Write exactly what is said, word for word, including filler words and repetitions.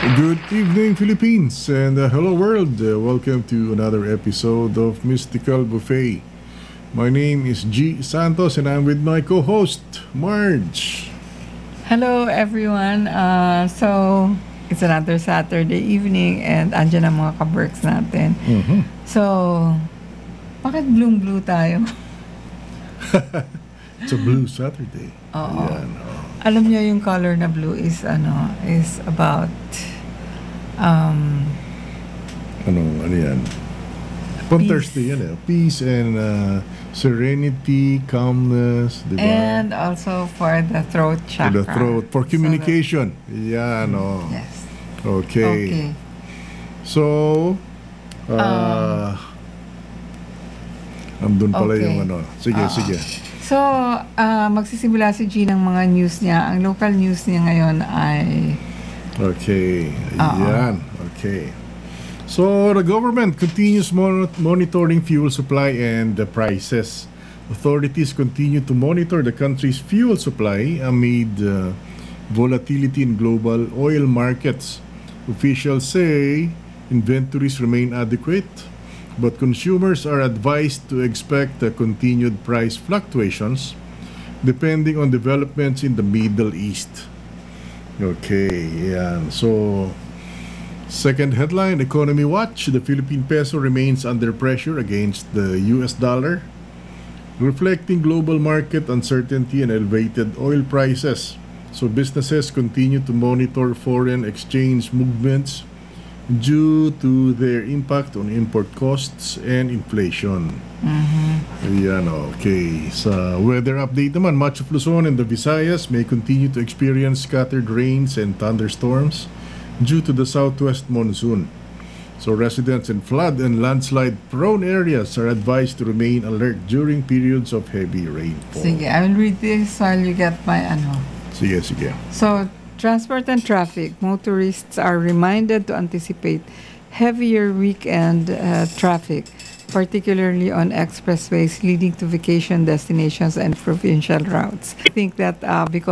Good evening, Philippines, and uh, hello, world. Uh, welcome to another episode of Mystical Buffet. My name is G. Santos, and I'm with my co host, Marge. Hello everyone. Uh, so, it's another Saturday evening and andyan ang mga ka-works natin. Mm-hmm. So, bakit blue-blue tayo? It's a blue Saturday. Oo. Ayan, oh. Alam niyo yung color na blue is ano, is about um, Anong, ano yan? Pang Peace. Thursday yan eh. Peace and uh, serenity, calmness, di ba? and also for the throat For chakra. the throat, for So communication. Yan, oh. that- yes. Okay. Okay. So, uh, andun pala okay. yung ano. Sige, Oo. sige. So, ah, magsisimula si G ng mga news niya. Ang local news niya ngayon ay Okay. Oo. Ayan. Okay. So, the government continues mon- monitoring fuel supply and the prices. Authorities continue to monitor the country's fuel supply amid uh, volatility in global oil markets. Officials say inventories remain adequate, but consumers are advised to expect uh, continued price fluctuations depending on developments in the Middle East. Okay, yan. So, second headline, Economy Watch. The Philippine peso remains under pressure against the U S dollar, reflecting global market uncertainty and elevated oil prices. So, businesses continue to monitor foreign exchange movements due to their impact on import costs and inflation. Ayan, okay. Sa weather update naman, much of Luzon and the Visayas may continue to experience scattered rains and thunderstorms due to the southwest monsoon. So residents in flood and landslide prone areas are advised to remain alert during periods of heavy rainfall. sige, I will read this while you get my ano. Sige, sige. So, transport and traffic. Motorists are reminded to anticipate heavier weekend uh, traffic, particularly on expressways leading to vacation destinations and provincial routes. I think that uh, because